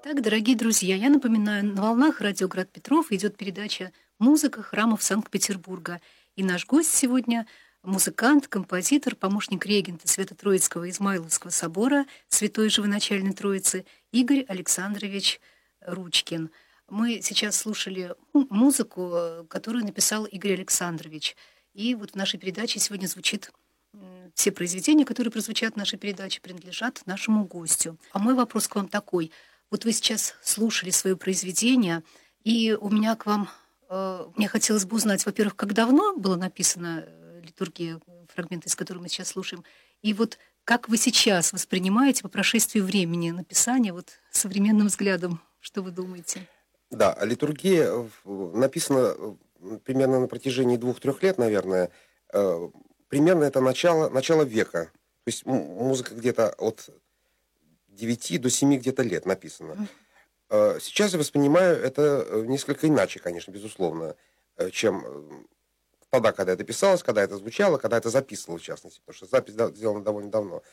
Так, дорогие друзья, я напоминаю, на волнах радио «Град Петров» идет передача «Музыка храмов Санкт-Петербурга». И наш гость сегодня — музыкант, композитор, помощник регента Свято-Троицкого Измайловского собора Святой Живоначальной Троицы Игорь Александрович Ручкин. Мы сейчас слушали музыку, которую написал Игорь Александрович. И вот в нашей передаче сегодня звучит все произведения, которые прозвучат в нашей передаче, принадлежат нашему гостю. А мой вопрос к вам такой. Вот вы сейчас слушали свое произведение, и у меня к вам, мне хотелось бы узнать, во-первых, как давно была написана литургия, фрагмент, из которого мы сейчас слушаем, и вот как вы сейчас воспринимаете по прошествии времени написание вот современным взглядом, что вы думаете? Да, литургия написана примерно на протяжении 2-3 лет, наверное. Примерно это начало века. То есть музыка где-то от 9 до 7 где-то лет написано. Сейчас я воспринимаю это несколько иначе, конечно, безусловно, чем тогда, когда это писалось, когда это звучало, когда это записывалось, в частности, потому что запись сделана довольно давно.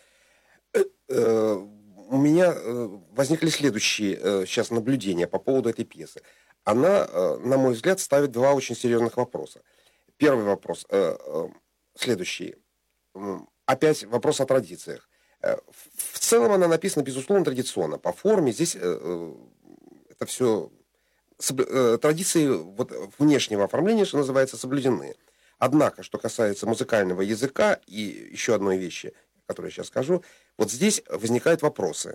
У меня возникли следующие сейчас наблюдения по поводу этой пьесы. Она, на мой взгляд, ставит два очень серьезных вопроса. Первый вопрос следующий. Опять вопрос о традициях. В целом она написана, безусловно, традиционно. По форме здесь это все традиции вот, внешнего оформления, что называется, соблюдены. Однако, что касается музыкального языка и еще одной вещи, которую я сейчас скажу, вот здесь возникают вопросы.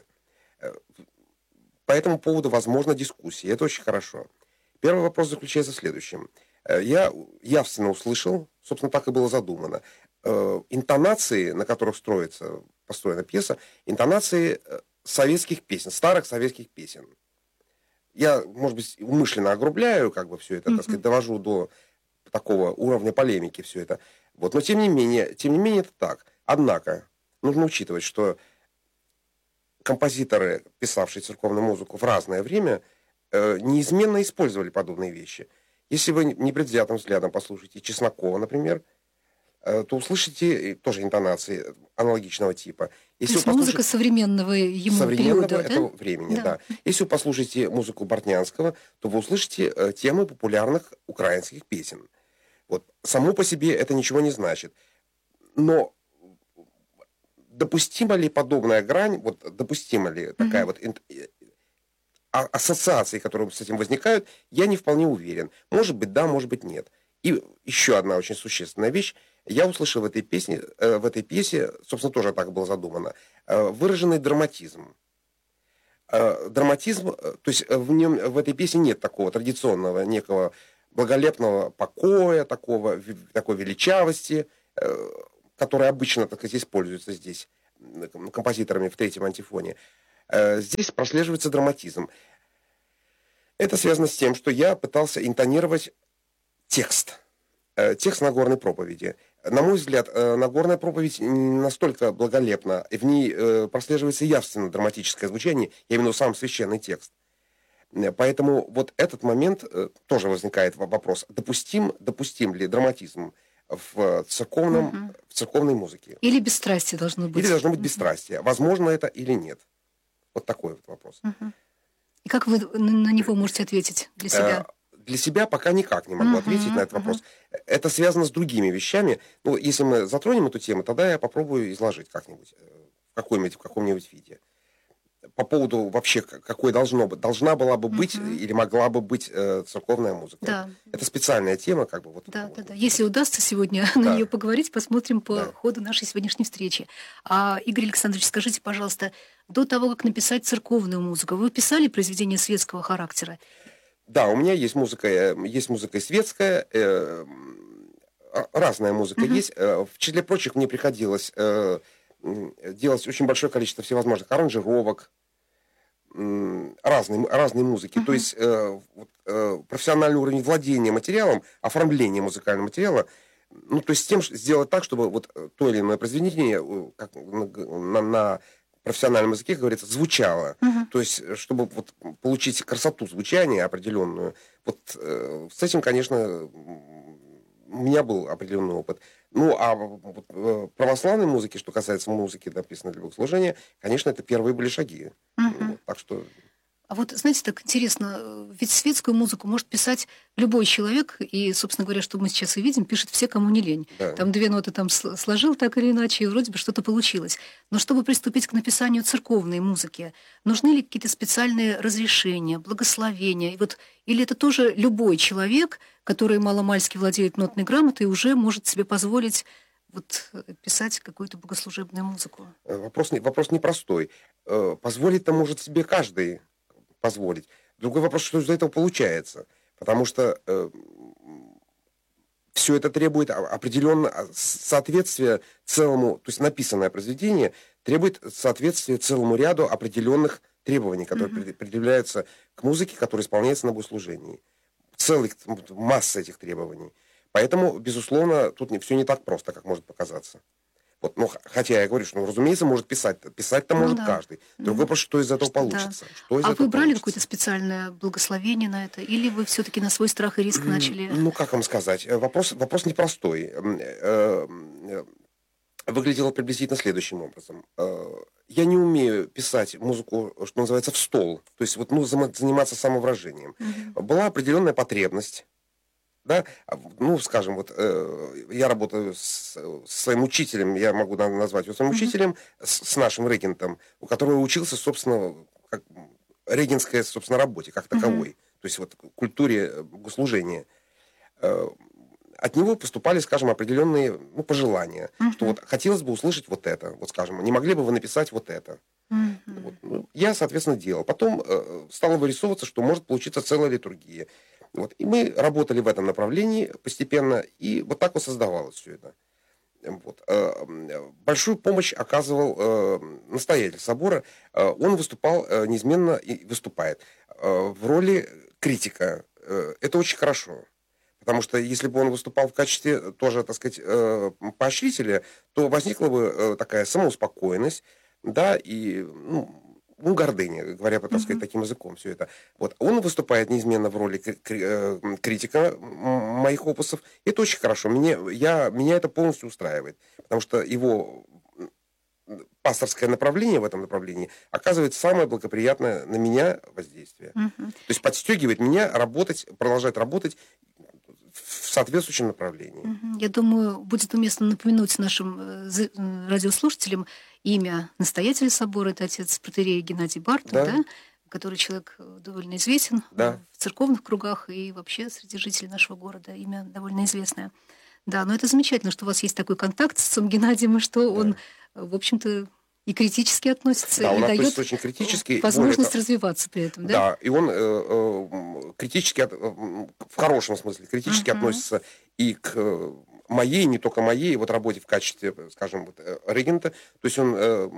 По этому поводу возможна дискуссия. Это очень хорошо. Первый вопрос заключается в следующем. Я явственно услышал, собственно, так и было задумано, интонации, на которых построена пьеса, интонации советских песен, старых советских песен. Я, может быть, умышленно огрубляю, как бы все это, так сказать, довожу до такого уровня полемики все это. Вот. Но тем не менее это так. Однако, нужно учитывать, что композиторы, писавшие церковную музыку в разное время, неизменно использовали подобные вещи. Если вы непредвзятым взглядом послушаете Чеснокова, например, то услышите тоже интонации аналогичного типа. Если то есть музыка современного ему периода, этого да? времени, да. Если вы послушаете музыку Бортнянского, то вы услышите темы популярных украинских песен. Вот. Само по себе это ничего не значит. Но допустима ли подобная грань, вот допустима ли такая вот ассоциации, которые с этим возникают, я не вполне уверен. Может быть, да, может быть, нет. И еще одна очень существенная вещь. Я услышал в этой пьесе, собственно, тоже так было задумано, выраженный драматизм. Драматизм, то есть в этой песне нет такого традиционного, некого благолепного покоя, такой величавости, которая обычно, так сказать, используется здесь композиторами в третьем антифоне. Здесь прослеживается драматизм. Это связано с тем, что я пытался интонировать текст Нагорной проповеди. На мой взгляд, Нагорная проповедь не настолько благолепна, и в ней прослеживается явственно драматическое звучание, я имею в виду сам священный текст. Поэтому вот этот момент тоже возникает вопрос, допустим ли драматизм в церковной музыке. Или бесстрастие должно быть. Или должно быть бесстрастие. Возможно это или нет. Вот такой вот вопрос. И как вы на него можете ответить для себя? Для себя пока никак не могу ответить на этот вопрос. Это связано с другими вещами. Ну, если мы затронем эту тему, тогда я попробую изложить как-нибудь, в каком-нибудь виде. По поводу вообще, какой должна была бы быть или могла бы быть церковная музыка. Да. Это специальная тема, как бы вот. Да. Если удастся сегодня на нее поговорить, посмотрим по ходу нашей сегодняшней встречи. Игорь Александрович, скажите, пожалуйста, до того, как написать церковную музыку, вы писали произведения светского характера? Да, у меня есть музыка и светская, разная музыка есть. В числе прочих мне приходилось делать очень большое количество всевозможных аранжировок, разной музыки. То есть профессиональный уровень владения материалом, оформления музыкального материала, ну, то есть тем сделать так, чтобы вот то или иное произведение, как на профессиональном языке, как говорится, звучало. То есть, чтобы вот получить красоту звучания определенную. Вот с этим, конечно, у меня был определенный опыт. Ну, а православной музыки, что касается музыки, написанной для богослужения, конечно, это первые были шаги. Так что... А вот, знаете, так интересно, ведь светскую музыку может писать любой человек, и, собственно говоря, что мы сейчас и видим, пишет все, кому не лень. Да. Там две ноты там сложил так или иначе, и вроде бы что-то получилось. Но чтобы приступить к написанию церковной музыки, нужны ли какие-то специальные разрешения, благословения? И вот, или это тоже любой человек, который маломальски владеет нотной грамотой, уже может себе позволить вот писать какую-то богослужебную музыку? Вопрос непростой. Позволить-то может себе каждый позволить. Другой вопрос, что из этого получается. Потому что все это требует определенного соответствия целому, то есть написанное произведение требует соответствия целому ряду определенных требований, которые предъявляются к музыке, которая исполняется на богослужении. Масса этих требований. Поэтому, безусловно, тут все не так просто, как может показаться. Вот, ну, хотя я говорю, что, разумеется, может писать. Писать-то может каждый. Другой вопрос, что из этого получится. Да. А вы брали какое-то специальное благословение на это? Или вы все-таки на свой страх и риск начали? Ну, как вам сказать? Вопрос непростой. Выглядело приблизительно следующим образом. Я не умею писать музыку, что называется, в стол. То есть заниматься самовыражением. Была определенная потребность. Да? Ну, скажем, вот я работаю с своим учителем, я могу назвать его своим учителем, с нашим регентом, у которого учился, собственно, регентской, собственно, работе как таковой, то есть вот культуре богослужения. От него поступали, скажем, определенные пожелания, что вот хотелось бы услышать вот это, вот, скажем, не могли бы вы написать вот это. Вот. Я, соответственно, делал. Потом стало вырисовываться, что может получиться целая литургия. Вот. И мы работали в этом направлении постепенно, и вот так вот создавалось все это. Вот. Большую помощь оказывал настоятель собора. Он выступал неизменно и выступает в роли критика. Это очень хорошо. Потому что если бы он выступал в качестве тоже, так сказать, поощрителя, то возникла бы такая самоуспокоенность, да, и гордыня, говоря, так сказать, таким языком все это. Вот. Он выступает неизменно в роли критика моих опусов. Это очень хорошо. Меня это полностью устраивает. Потому что его пасторское направление в этом направлении оказывает самое благоприятное на меня воздействие. То есть подстегивает меня продолжать работать в соответствующем направлении. Я думаю, будет уместно напомянуть нашим радиослушателям имя настоятеля собора, это отец протоиерей Геннадий Бартов, да, который человек довольно известен в церковных кругах и вообще среди жителей нашего города. Имя довольно известное. Да, но это замечательно, что у вас есть такой контакт с отцом Геннадием, и что он, в общем-то, и критически относится, и дает очень критически, возможность развиваться при этом. Да, и он критически, в хорошем смысле, критически относится и к моей, не только моей, вот работе в качестве, скажем, вот, регента. То есть он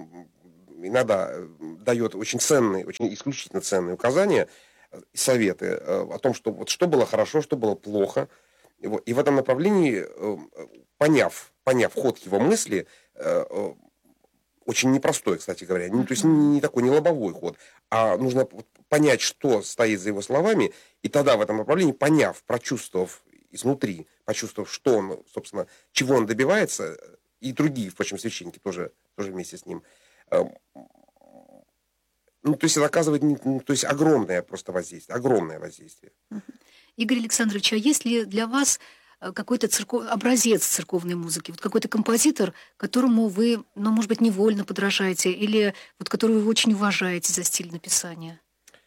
иногда дает очень ценные, очень исключительно ценные указания и советы о том, что было хорошо, что было плохо. И в этом направлении, поняв ход его мысли, очень непростой, кстати говоря, то есть не такой, не лобовой ход, а нужно понять, что стоит за его словами, и тогда в этом направлении, прочувствовав изнутри, почувствовав, что он, собственно, чего он добивается, и другие, впрочем, священники тоже вместе с ним, то есть это оказывает огромное просто воздействие, огромное воздействие. Игорь Александрович, а есть ли для вас какой-то образец церковной музыки, вот какой-то композитор, которому вы, может быть, невольно подражаете, или вот которого вы очень уважаете за стиль написания?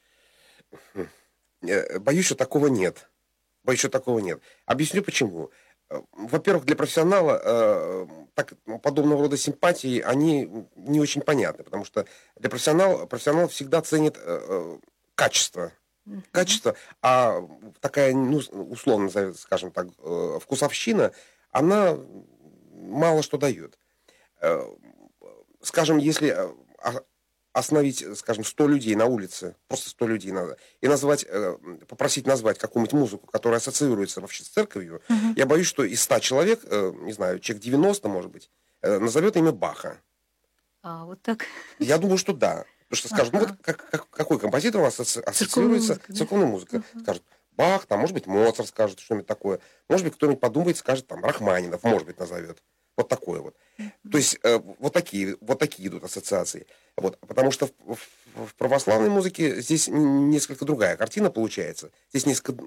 Боюсь, что такого нет. Объясню почему. Во-первых, для профессионала подобного рода симпатии, они не очень понятны, потому что для профессионал всегда ценит качество, а такая, условно, скажем так, вкусовщина, она мало что дает. Скажем, если остановить, скажем, 100 людей на улице, просто 100 людей надо, и попросить назвать какую-нибудь музыку, которая ассоциируется вообще с церковью, я боюсь, что из 100 человек, не знаю, человек 90, может быть, назовет имя Баха. А, вот так? Я думаю, что да. Потому что скажут, какой композитор у вас ассоциируется с церковной музыкой? Скажут, Бах, там, может быть, Моцарт скажет что-нибудь такое. Может быть, кто-нибудь подумает, скажет, там, Рахманинов, может быть, назовет. Вот такое вот. То есть вот такие идут ассоциации. Вот, потому что в православной музыке здесь несколько другая картина получается. Здесь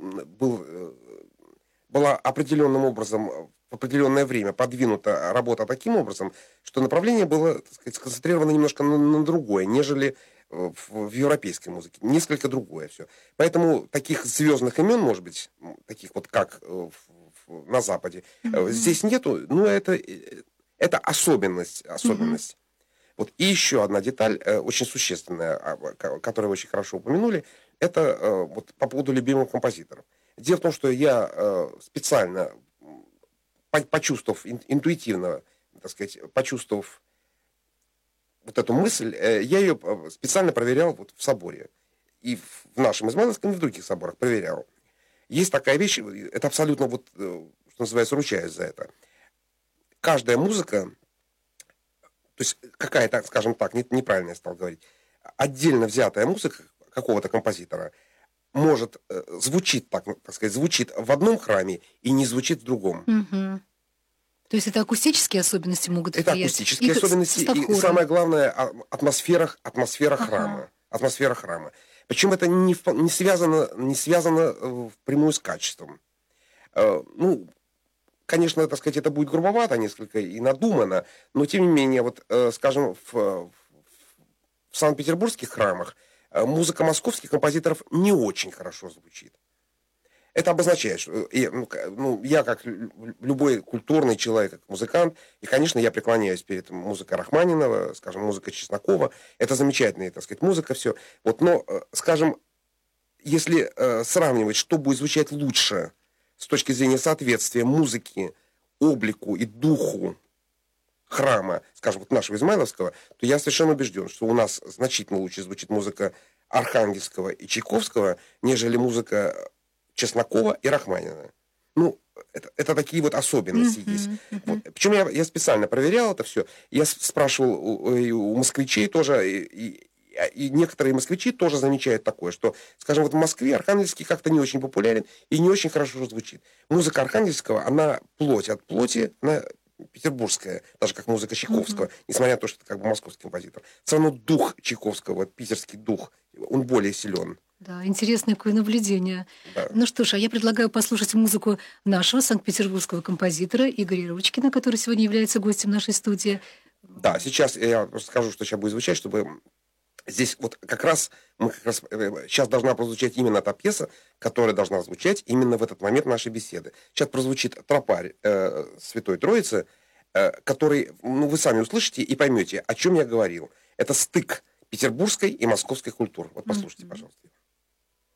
была определенным образом в определенное время подвинута работа таким образом, что направление было, так сказать, сконцентрировано немножко на другое, нежели в европейской музыке. Несколько другое все. Поэтому таких звездных имен, может быть, таких вот как на Западе, здесь нету. Но это особенность. Вот. И еще одна деталь, очень существенная, которую вы очень хорошо упомянули, это вот по поводу любимых композиторов. Дело в том, что я специально, почувствовав интуитивно, так сказать, почувствовав вот эту мысль, я ее специально проверял вот в соборе. И в нашем Измайловском, и в других соборах проверял. Есть такая вещь, это абсолютно, вот, что называется, ручаюсь за это. Каждая музыка, то есть какая-то, скажем так, неправильно я стал говорить, отдельно взятая музыка какого-то композитора может звучит, так сказать, звучит в одном храме и не звучит в другом. То есть это акустические особенности могут влиять? Это акустические особенности, и самое главное, атмосфера храма. Атмосфера храма. Причем это не связано впрямую с качеством. Ну, конечно, так сказать, это будет грубовато несколько и надумано, но тем не менее, вот, скажем, в санкт-петербургских храмах музыка московских композиторов не очень хорошо звучит. Это обозначает, что я как любой культурный человек, как музыкант, и, конечно, я преклоняюсь перед музыкой Рахманинова, скажем, музыкой Чеснокова. Это замечательная, так сказать, музыка, все. Вот, но, скажем, если сравнивать, что будет звучать лучше с точки зрения соответствия музыки, облику и духу храма, скажем, вот нашего Измайловского, то я совершенно убежден, что у нас значительно лучше звучит музыка Архангельского и Чайковского, нежели музыка Чеснокова и Рахманинова. Ну, это такие вот особенности есть. Вот. Причем я специально проверял это все. Я спрашивал у москвичей тоже, и некоторые москвичи тоже замечают такое, что, скажем, вот в Москве Архангельский как-то не очень популярен и не очень хорошо звучит. Музыка Архангельского, она плоть от плоти, она петербургская, даже как музыка Чайковского, несмотря на то, что это как бы московский композитор. Все равно дух Чайковского, вот, питерский дух, он более силен. Да, интересное такое наблюдение. Да. Ну что ж, а я предлагаю послушать музыку нашего санкт-петербургского композитора Игоря Ручкина, который сегодня является гостем нашей студии. Да, сейчас я просто скажу, что сейчас будет звучать, чтобы здесь вот как раз сейчас должна прозвучать именно та пьеса, которая должна звучать именно в этот момент нашей беседы. Сейчас прозвучит тропарь Святой Троицы, который, вы сами услышите и поймете, о чем я говорил. Это стык петербургской и московской культур. Вот послушайте, пожалуйста.